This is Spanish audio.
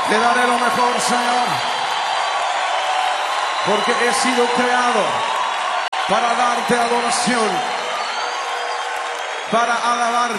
Te daré lo mejor, Señor, porque he sido creado para darte adoración, para alabarte.